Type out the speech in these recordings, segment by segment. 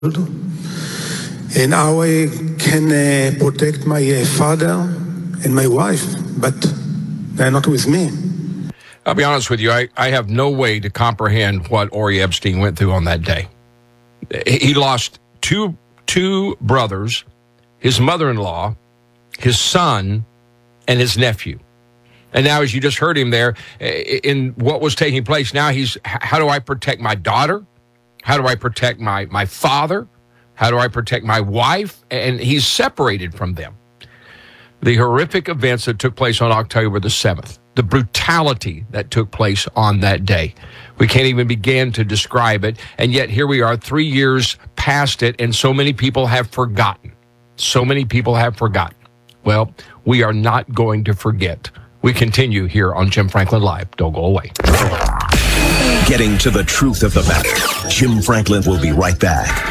and how I can protect my father and my wife, but they're not with me. I'll be honest with you, I have no way to comprehend what Ori Epstein went through on that day. He lost two brothers, his mother-in-law, his son, and his nephew. And now, as you just heard him there, in what was taking place, now he's, how do I protect my daughter? How do I protect my father? How do I protect my wife? And he's separated from them. The horrific events that took place on October the 7th, the brutality that took place on that day. We can't even begin to describe it. And yet here we are 3 years past it, and so many people have forgotten. So many people have forgotten. Well, we are not going to forget. We continue here on Jim Franklin Live. Don't go away. Getting to the truth of the matter. Jim Franklin will be right back.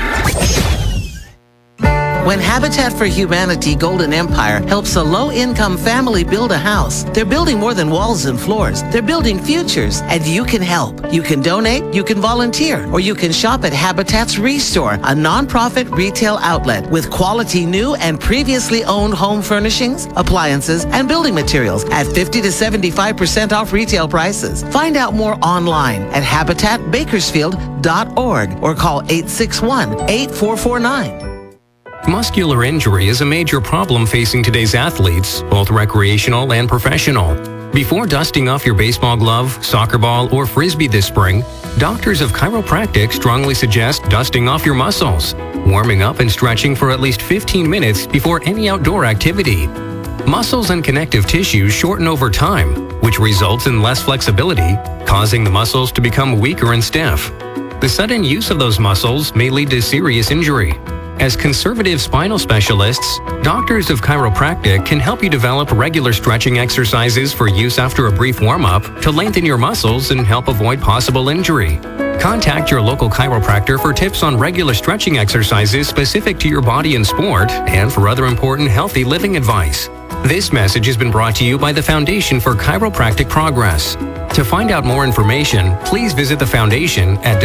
When Habitat for Humanity Golden Empire helps a low-income family build a house, they're building more than walls and floors. They're building futures, and you can help. You can donate, you can volunteer, or you can shop at Habitat's Restore, a nonprofit retail outlet with quality new and previously owned home furnishings, appliances, and building materials at 50 to 75% off retail prices. Find out more online at habitatbakersfield.org or call 861-8449. Muscular injury is a major problem facing today's athletes, both recreational and professional. Before dusting off your baseball glove, soccer ball, or frisbee this spring, doctors of chiropractic strongly suggest dusting off your muscles, warming up and stretching for at least 15 minutes before any outdoor activity. Muscles and connective tissues shorten over time, which results in less flexibility, causing the muscles to become weaker and stiff. The sudden use of those muscles may lead to serious injury. As conservative spinal specialists, doctors of chiropractic can help you develop regular stretching exercises for use after a brief warm-up to lengthen your muscles and help avoid possible injury. Contact your local chiropractor for tips on regular stretching exercises specific to your body and sport, and for other important healthy living advice. This message has been brought to you by the Foundation for Chiropractic Progress. To find out more information, please visit the foundation at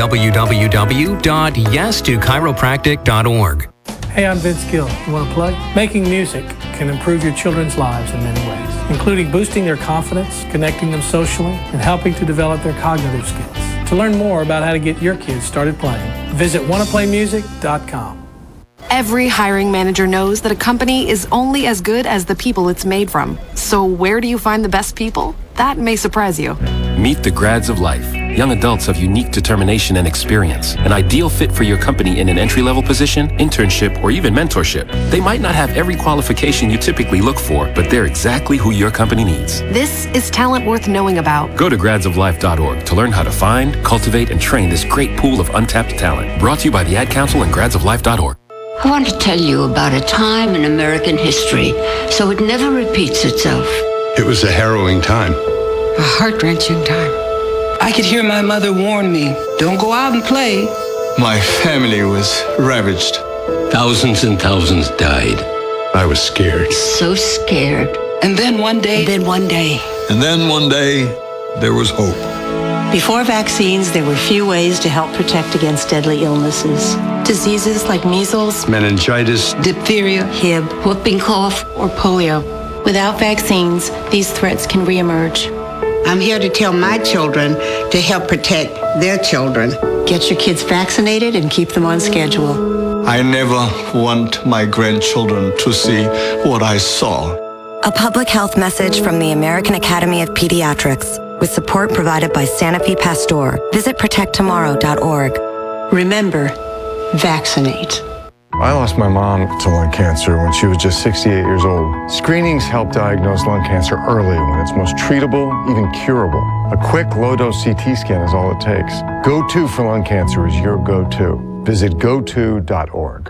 www.yes2chiropractic.org. Hey, I'm Vince Gill. You want to play? Making music can improve your children's lives in many ways, including boosting their confidence, connecting them socially, and helping to develop their cognitive skills. To learn more about how to get your kids started playing, visit wannaplaymusic.com. Every hiring manager knows that a company is only as good as the people it's made from. So where do you find the best people? That may surprise you. Meet the grads of life. Young adults of unique determination and experience. An ideal fit for your company in an entry-level position, internship, or even mentorship. They might not have every qualification you typically look for, but they're exactly who your company needs. This is talent worth knowing about. Go to gradsoflife.org to learn how to find, cultivate, and train this great pool of untapped talent. Brought to you by the Ad Council and gradsoflife.org. I want to tell you about a time in American history so it never repeats itself. It was a harrowing time. A heart-wrenching time. I could hear my mother warn me, don't go out and play. My family was ravaged. Thousands and thousands died. I was scared. So scared. And then one day. And then one day. And then one day, there was hope. Before vaccines, there were few ways to help protect against deadly illnesses. Diseases like measles, meningitis, diphtheria, Hib, whooping cough, or polio. Without vaccines, these threats can reemerge. I'm here to tell my children to help protect their children. Get your kids vaccinated and keep them on schedule. I never want my grandchildren to see what I saw. A public health message from the American Academy of Pediatrics, with support provided by Sanofi Pasteur. Visit protecttomorrow.org. Remember, vaccinate. I lost my mom to lung cancer when she was just 68 years old. Screenings help diagnose lung cancer early when it's most treatable, even curable. A quick low-dose CT scan is all it takes. Go-To for lung cancer is your go-to. Visit goto.org.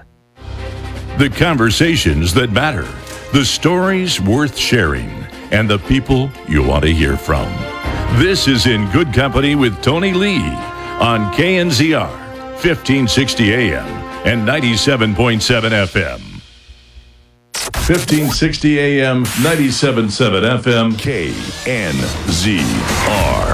The conversations that matter, the stories worth sharing, and the people you want to hear from. This is In Good Company with Tony Lee on KNZR, 1560 AM and 97.7 FM. 1560 AM, 97.7 FM, KNZR.